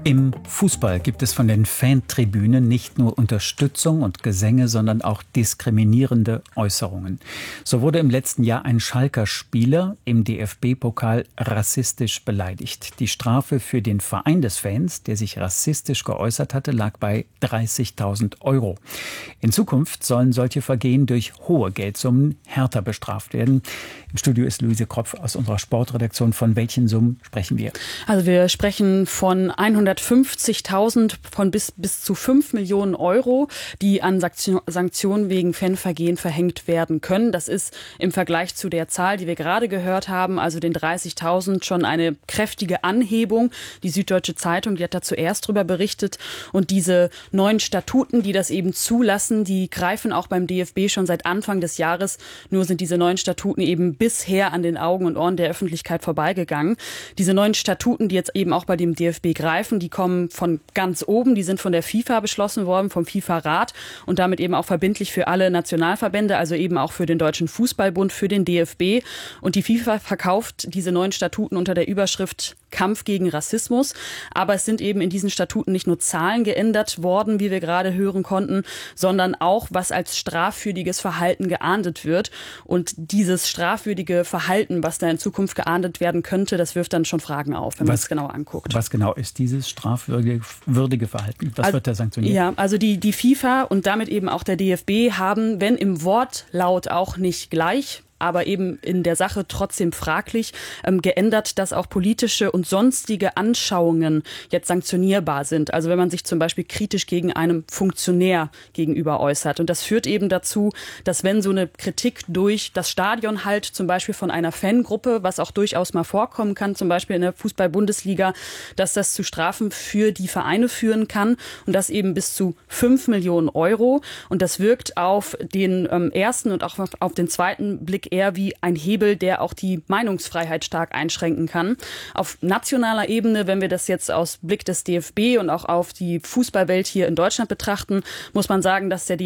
Im Fußball gibt es von den Fantribünen nicht nur Unterstützung und Gesänge, sondern auch diskriminierende Äußerungen. So wurde im letzten Jahr ein Schalker Spieler im DFB-Pokal rassistisch beleidigt. Die Strafe für den Verein des Fans, der sich rassistisch geäußert hatte, lag bei 30.000 €. In Zukunft sollen solche Vergehen durch hohe Geldsummen härter bestraft werden. Im Studio ist Luise Kropf aus unserer Sportredaktion. Von welchen Summen sprechen wir? Also wir sprechen von 150.000 von bis zu 5 Millionen €, die an Sanktionen wegen Fanvergehen verhängt werden können. Das ist im Vergleich zu der Zahl, die wir gerade gehört haben, also den 30.000, schon eine kräftige Anhebung. Die Süddeutsche Zeitung, die hat da zuerst drüber berichtet. Und diese neuen Statuten, die das eben zulassen, die greifen auch beim DFB schon seit Anfang des Jahres. Nur sind diese neuen Statuten eben bisher an den Augen und Ohren der Öffentlichkeit vorbeigegangen. Diese neuen Statuten, die jetzt eben auch bei dem DFB greifen, die kommen von ganz oben, die sind von der FIFA beschlossen worden, vom FIFA-Rat und damit eben auch verbindlich für alle Nationalverbände, also eben auch für den Deutschen Fußballbund, für den DFB. Und die FIFA verkauft diese neuen Statuten unter der Überschrift Kampf gegen Rassismus. Aber es sind eben in diesen Statuten nicht nur Zahlen geändert worden, wie wir gerade hören konnten, sondern auch, was als strafwürdiges Verhalten geahndet wird. Und dieses strafwürdige Verhalten, was da in Zukunft geahndet werden könnte, das wirft dann schon Fragen auf, wenn man es genau anguckt. Was genau ist dieses strafwürdige Verhalten? Was wird da sanktioniert? Ja, also die FIFA und damit eben auch der DFB haben, wenn im Wortlaut auch nicht gleich, aber eben in der Sache trotzdem fraglich, geändert, dass auch politische und sonstige Anschauungen jetzt sanktionierbar sind. Also wenn man sich zum Beispiel kritisch gegen einem Funktionär gegenüber äußert. Und das führt eben dazu, dass wenn so eine Kritik durch das Stadion halt zum Beispiel von einer Fangruppe, was auch durchaus mal vorkommen kann, zum Beispiel in der Fußball-Bundesliga, dass das zu Strafen für die Vereine führen kann und das eben bis zu 5 Millionen €. Und das wirkt auf den ersten und auch auf den zweiten Blick eher wie ein Hebel, der auch die Meinungsfreiheit stark einschränken kann. Auf nationaler Ebene, wenn wir das jetzt aus Blick des DFB und auch auf die Fußballwelt hier in Deutschland betrachten, muss man sagen, dass der